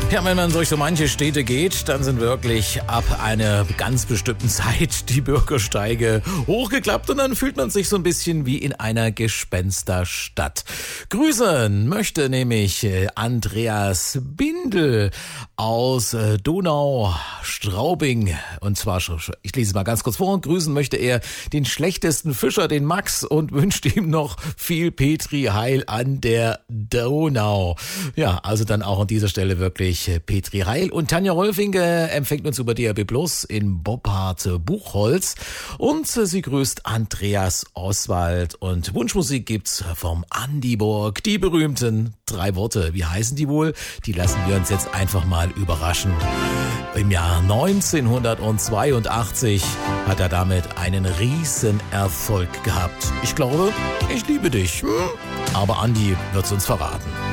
Ja, wenn man durch so manche Städte geht, dann sind wirklich ab einer ganz bestimmten Zeit die Bürgersteige hochgeklappt und dann fühlt man sich so ein bisschen wie in einer Gespensterstadt. Grüßen möchte nämlich Andreas Bindel aus Donau-Straubing. Und zwar, ich lese es mal ganz kurz vor, grüßen möchte er den schlechtesten Fischer, den Max, und wünscht ihm noch viel Petri Heil an der Donau. Ja, also dann auch an dieser Stelle wirklich Petri Heil. Und Tanja Rolfinge empfängt uns über DRB Plus in Boppard-Buchholz. Und sie grüßt Andreas Oswald. Und Wunschmusik gibt's vom Andi Borg. Die berühmten 3 Worte. Wie heißen die wohl? Die lassen wir uns jetzt einfach mal überraschen. Im Jahr 1982 hat er damit einen riesen Erfolg gehabt. Ich glaube, ich liebe dich. Aber Andi wird's uns verraten.